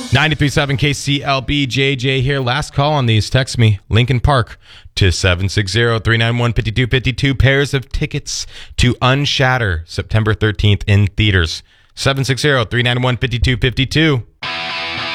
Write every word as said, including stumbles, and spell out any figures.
ninety-three point seven K C L B, J J here. Last call on these. Text me, Lincoln Park, to seven six zero, three nine one, five two five two. Pairs of tickets to Unshatter, September thirteenth in theaters. seven six zero, three nine one, five two five two.